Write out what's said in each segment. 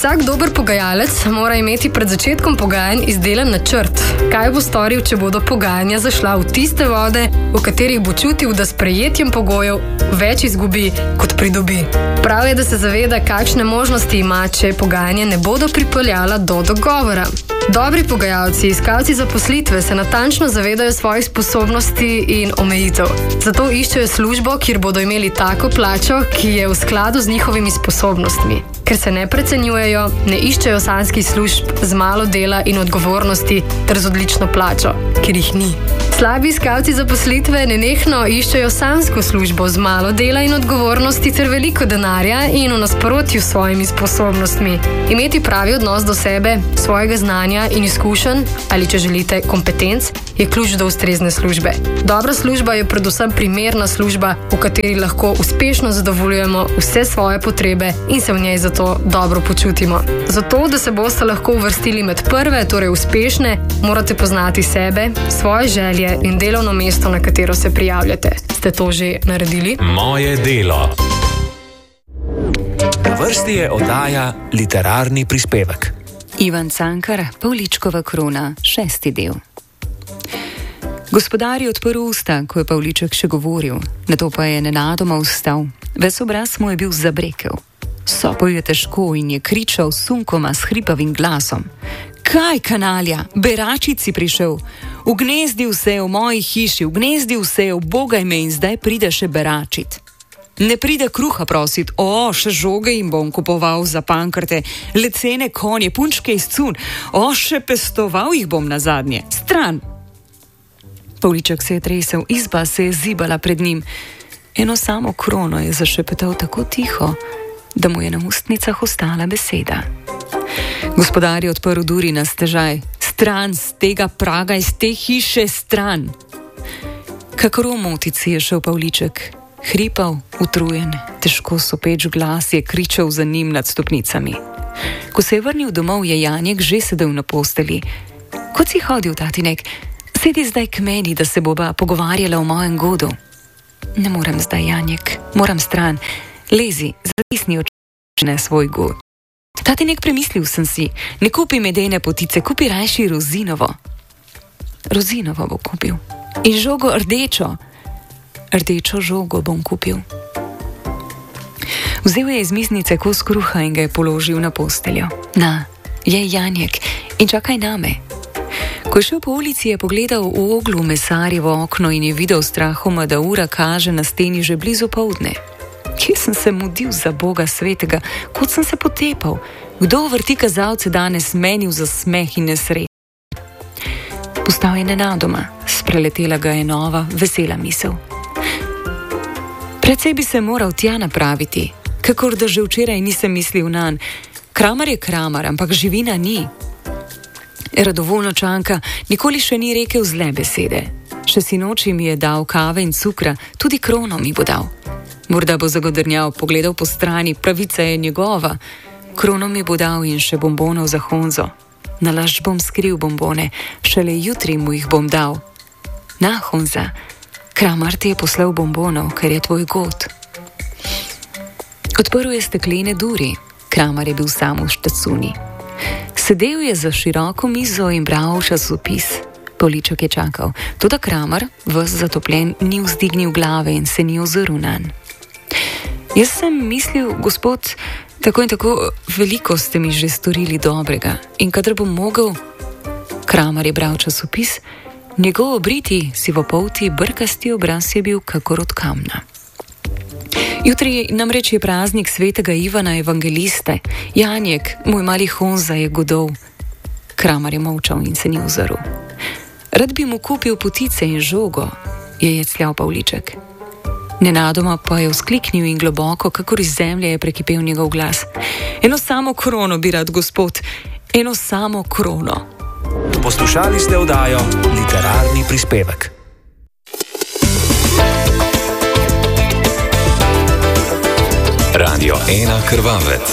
Vsak dober pogajalec mora imeti pred začetkom pogajanj izdelan načrt. Kaj bo storil, če bodo pogajanja zašla v tiste vode, v katerih bo čutil, da s prejetjem pogojev več izgubi, kot pridobi. Prav je, da se zaveda, kakšne možnosti ima, če pogajanja ne bodo pripeljala do dogovora. Dobri pogajalci, iskalci zaposlitve se natančno zavedajo svojih sposobnosti in omejitev. Zato iščejo službo, kjer bodo imeli tako plačo, ki je v skladu z njihovimi sposobnostmi. Ker se ne precenjujejo, ne iščejo sanjskih služb z malo dela in odgovornosti ter z odlično plačo, ker jih ni. Slabi iskalci zaposlitve nenehno iščejo sanjsko službo z malo dela in odgovornosti ter veliko denarja in v nasprotju s svojimi sposobnostmi. Imeti pravi odnos do sebe, svojega znanja in izkušenj, ali če želite kompetenc, je ključ do ustrezne službe. Dobra služba je predvsem primerna služba, v kateri lahko uspešno zadovoljujemo vse svoje potrebe in se v njej zato dobro počutimo. Zato, da se boste lahko uvrstili med prve, torej uspešne, morate poznati sebe, svoje želje in delovno mesto, na katero se prijavljate. Ste to že naredili? Moje delo. Na vrsti je oddaja Literarni prispevek. Ivan Cankar, Pavličkova krona, 6. del. Gospodar je odprl usta, ko je Pavliček še govoril, nato pa je nenadoma vstal. Ves obraz mu je bil zabrekel. Sopil je težko in je kričal sunkoma s hripavim glasom. Kaj, kanalja, beračic si prišel? Ugnezdil se je v moji hiši, ugnezdil se je, ubogaj me in zdaj pride še beračit. Ne pride kruha prosit, še žoge jim bom kupoval za pankrte, lecene konje, punčke iz cun, še pestoval jih bom nazadnje. Stran! Pavliček se je tresel, izba se je zibala pred njim. Eno samo krono je zašepetal tako tiho, da mu je na ustnicah ostala beseda. Gospodar je odprl duri na stežaj. Stran z tega praga, iz te hiše, stran! Kakor v motici je šel Pavliček. Hripav, utrujen, težko sopeč glas je kričal za njim nad stopnicami. Ko se je vrnil domov, je Janjek že sedel na posteli. Kot si hodil, tatinek? Sedi zdaj k meni, da se bova pogovarjala o mojem godu. Ne morem zdaj, Janjek, moram stran. Lezi, zatisni oči na svoj god. Tatinek, premislil sem si, ne kupi medene potice, kupi rajši rozinovo. Rozinovo bo kupil. In žogo rdečo. Rdečo žogo bom kupil. Vzel je iz miznice kos kruha in ga je položil na posteljo. Na, je Janjek in čakaj name. Ko je šel po ulici, je pogledal v oglu mesarjevo okno in je videl strahoma, da ura kaže na steni že blizu poldne. Kje sem se mudil za Boga svetega, kot sem se potepal? Kdo vrti kazalce danes meni v zasmeh in nesreč? Postal je nenadoma, spreletela ga je nova, vesela misel. Precej bi se moral tja napraviti, kakor da že včeraj nisem mislil nanj. Kramar je kramar, ampak živina ni. Radovoljno Čanka nikoli še ni rekel zle besede. Še sinoči mi je dal kave in cukra, tudi krono mi bo dal. Morda bo zagodrnjal, pogledal po strani, pravica je njegova. Krono mi bo dal in še bombonov za Honzo. Nalašč bom skril bombone, šele jutri mu jih bom dal. Na, Honza, Kramar ti je poslal bombonov, ker je tvoj god. Odprl je steklene duri. Kramar je bil sam v štacuni. Sedel je za široko mizo in bral časopis. Pavliček je čakal. Toda Kramar, ves zatopljen, ni vzdignil glave in se ni ozrl nanj. Jaz sem mislil, gospod, tako in tako veliko ste mi že storili dobrega. In kadar bom mogel... Kramar je bral časopis. Njegov obriti, sivopolti, brkasti obraz je bil kakor od kamna. Jutri namreč je praznik svetega Ivana Evangeliste. Janjek, moj mali Honza, je godov. Kramar je molčal in se ni ozrl. Rad bi mu kupil potice in žogo, je jecljal Pavliček. Nenadoma pa je vzkliknil in globoko, kakor iz zemlje je prekipel njegov glas. Eno samo krono bi rad, gospod, eno samo krono. Poslušali ste oddajo Literarni prispevek. Radio 1 Krvavec.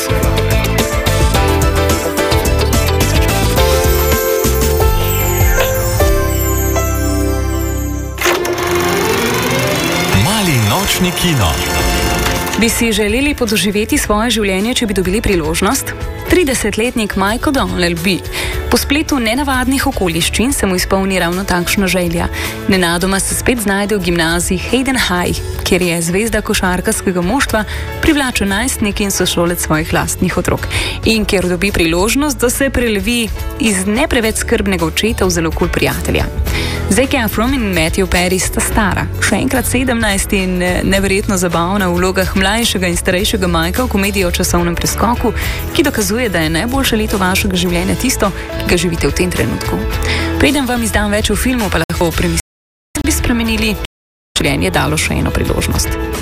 Mali nočni kino. Bi si želeli podoživeti svoje življenje, če bi dobili priložnost? 30-letnik Michael Donnell bi. Po spletu nenavadnih okoliščin se mu izpolni ravno takšna želja. Nenadoma se spet znajde v gimnaziji Hayden High, kjer je zvezda košarkarskega moštva privlačil najstnik in sošolec svojih lastnih otrok. In kjer dobi priložnost, da se prelevi iz ne preveč skrbnega očeta v zelo kul prijatelja. Zac Efron in Matthew Perry sta stara, še enkrat 17 in neverjetno zabavna v vlogah mlajšega in starejšega Michaela v komediji o časovnem preskoku, ki dokazuje, da je najboljše leto vašega življenja tisto, ki ga živite v tem trenutku. Preden vam izdam več o filmu, pa lahko premislite, da bi spremenili življenje dalo še eno priložnost.